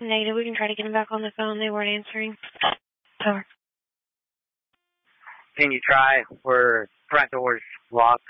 Negative. We can try to get them back on the phone. They weren't answering. Over. Can you try where front door's locked?